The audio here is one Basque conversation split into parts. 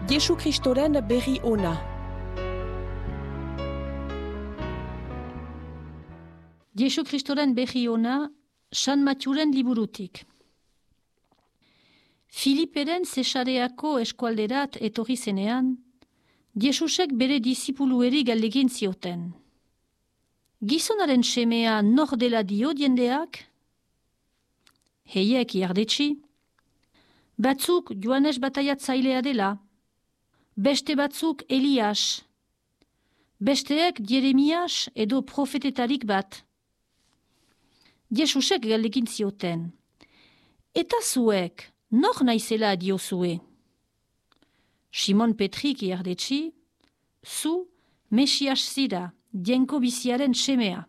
Jesu Kristoren berri ona. Jesu Kristoren berri ona, San Matjuren liburutik. Filiperen Zesareako eskualderat etorri zenean, Jesusek bere disipulueri galdegin zioten. Gizonaren semea nor dela dio jendeak? Heiek iardetsi. Batzuk Joanes bataiatzailea dela. Beste batzuk Elias. Besteek Jeremias edo profetetarik bat. Jesusek galdegin zioten. Eta zuek, nor naizela diozue? Simon Petrik iardetsi, zu Mesias zira, jenko biziaren semea.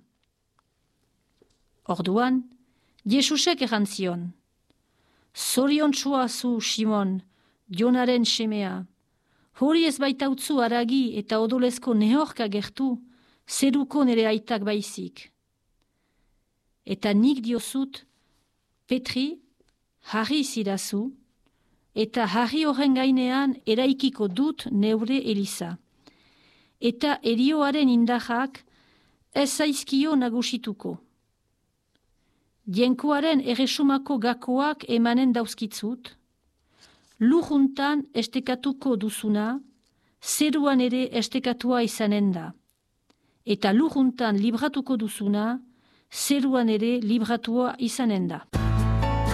Orduan, Jesusek errantzion. Zoriontsua zu, Simon, Jonaren semea. Hori ez baitautzu aragi eta odolezko nehorka gertu, zeruko nere aitak baizik. Eta nik diozut, Petri, harri zirazu, eta harri horren gainean eraikiko dut neure eliza. Eta erioaren indarrak ez zaizkio nagusituko. Jenkoaren erresumako gakoak emanen dauzkitzut, lujuntan estekatuko duzuna, zeruan ere estekatua izanen da. Eta lujuntan libratuko duzuna, zeruan ere libratua izanen da.